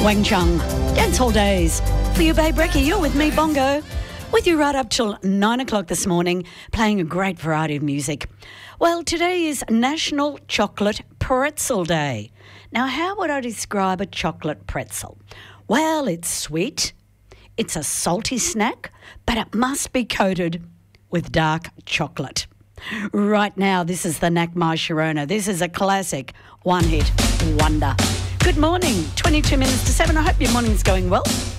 Wang Chung, Dance Hall Days. For you, Babe Recce, you're with me, Bongo. With you right up till 9 o'clock this morning, playing a great variety of music. Well, today is National Chocolate Pretzel Day. Now, how would I describe a chocolate pretzel? Well, it's sweet, it's a salty snack, but it must be coated with dark chocolate. Right now, this is the Knack My Sharona. This is a classic one-hit wonder. Good morning, 22 minutes to 7. I hope your morning's going well.